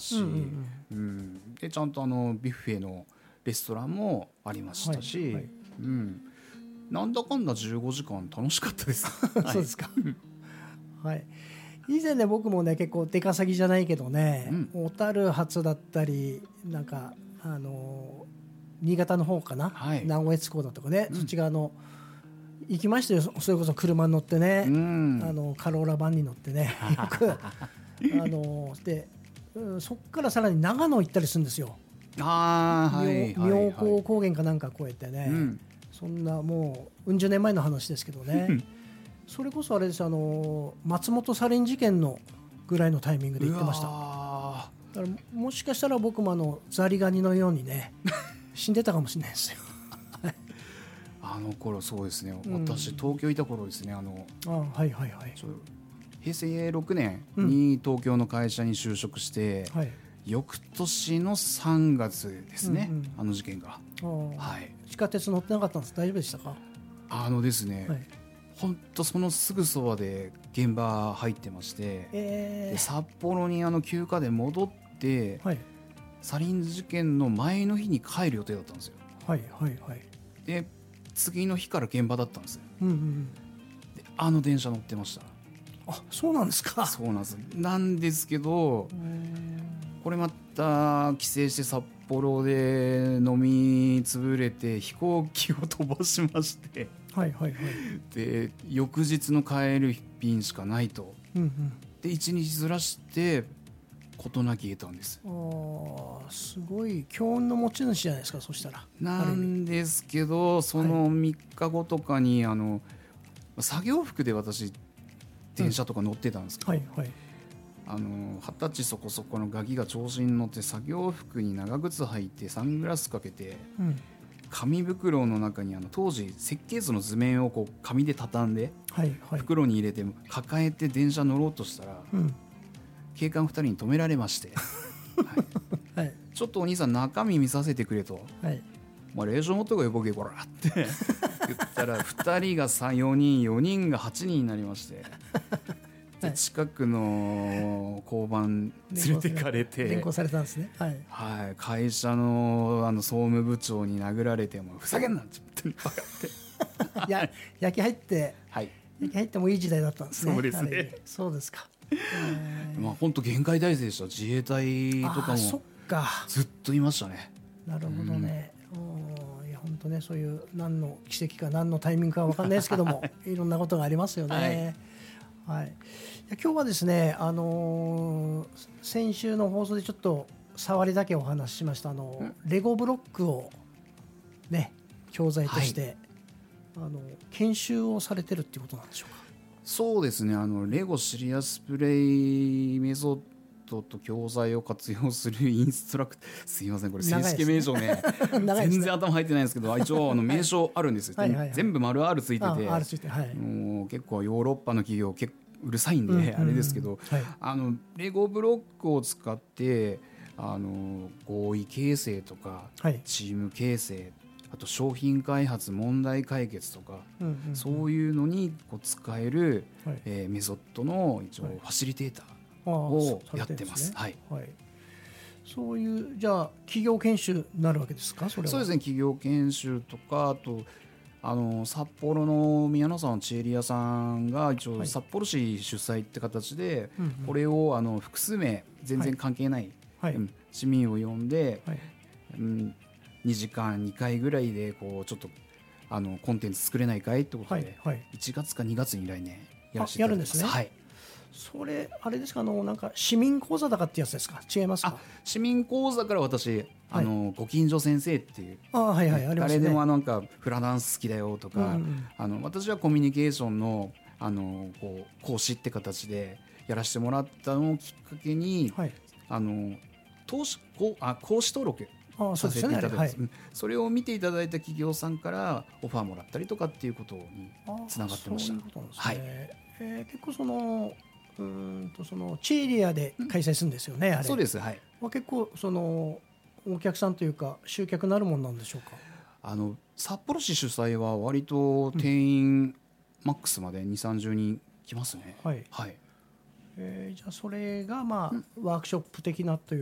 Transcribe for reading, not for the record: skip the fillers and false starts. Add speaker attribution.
Speaker 1: ますし、でちゃんとビュッフェのレストランもありましたし、なんだかんだ15時間楽しかったです。
Speaker 2: そうですか。はい。以前ね僕もね結構出稼ぎじゃないけどね、小樽発だったりなんか新潟の方かな、名古屋津港だとかね、そっち側の行きましたよ。それこそ車に乗ってね、カローラバンに乗ってねよくで、そっからさらに長野行ったりするんですよ。妙高高原かなんか越えてね、そんなもう十年前の話ですけどねそれこそあれです松本サリン事件のぐらいのタイミングで行ってました。だからもしかしたら僕もザリガニのようにね死んでたかもしれないですよ
Speaker 1: あの頃そうですね、私東京いた頃ですね、平成6年に東京の会社に就職して、翌年の3月ですね、あの事件が。
Speaker 2: 地下鉄乗ってなかったんです。大丈夫でしたか？
Speaker 1: ですね、本当そのすぐそばで現場入ってまして、で札幌に休暇で戻って、サリン事件の前の日に帰る予定だったんですよ。で次の日から現場だったんです。で電車乗ってました。
Speaker 2: あ、そうなんですか。
Speaker 1: そうなんですけど、これまた帰省して札幌で飲み潰れて飛行機を飛ばしましてで翌日の帰る便しかないと、で1日ずらして事なき得たんです。
Speaker 2: すごい強運の持ち主じゃないですか。そしたら
Speaker 1: なんですけど、その3日後とかに作業服で私電車とか乗ってたんですけど、20歳そこそこのガキが調子に乗って作業服に長靴履いてサングラスかけて、紙袋の中に当時設計図の図面をこう紙で畳んで、袋に入れて抱えて電車乗ろうとしたら、警官2人に止められましてちょっとお兄さん中身見させてくれと、令状持ってこいよボケこらって言ったら2人が4人4人が8人になりましてで近くの交番連れてかれて
Speaker 2: 連行されたんですね。
Speaker 1: 会社の総務部長に殴られてもふざけんなって言ってバカって
Speaker 2: 焼き入ってもいい時代だったんですね。
Speaker 1: そうですね。
Speaker 2: そうですか。
Speaker 1: 本当厳戒態勢でした。自衛隊とかもずっといましたね。
Speaker 2: なるほどね。いや本当ね、そういう何の奇跡か何のタイミングか分かんないですけどもいろんなことがありますよね。今日はですね、先週の放送でちょっと触りだけお話ししましたレゴブロックをね教材として、研修をされてるっていうことなんでしょうか？
Speaker 1: そうですね、レゴシリアスプレイメソッドと教材を活用するインストラクター、すいませんこれ正式名称ね全然頭入ってないんですけど、一応名称あるんですよ。全部丸 R ついてて、もう結構ヨーロッパの企業結構うるさいんであれですけど、レゴブロックを使って合意形成とか、チーム形成、あと商品開発問題解決とか、そういうのに使える、メソッドの一応ファシリテーターをやってます。
Speaker 2: そういうじゃあ企業研修になるわけですか？それは
Speaker 1: そうですね、企業研修とか、あと札幌の宮の沢のチエリアさんが一応札幌市主催って形で、これを複数名全然関係ない、市民を呼んで、2時間2回ぐらいでちょっとコンテンツ作れないかいってことで、1月か2月に来年やらせていただきます。
Speaker 2: やるんですね。それあれですか、なんか市民講座だかってやつですか？違いますか？
Speaker 1: 市民講座から私ご近所先生っていう、
Speaker 2: 誰
Speaker 1: でもなんかフラダンス好きだよとか、私はコミュニケーションの講師って形でやらせてもらったのをきっかけに、講師登録させていただいて、それを見ていただいた企業さんからオファーもらったりとかっていうことにつながってました。
Speaker 2: 結構そのチエリアで開催するんですよね、あれ。
Speaker 1: そうです。
Speaker 2: 結構お客さんというか集客なるものなんでしょうか？
Speaker 1: 札幌市主催は割と定員マックスまで2、30人来ますね。
Speaker 2: じゃあそれがワークショップ的なという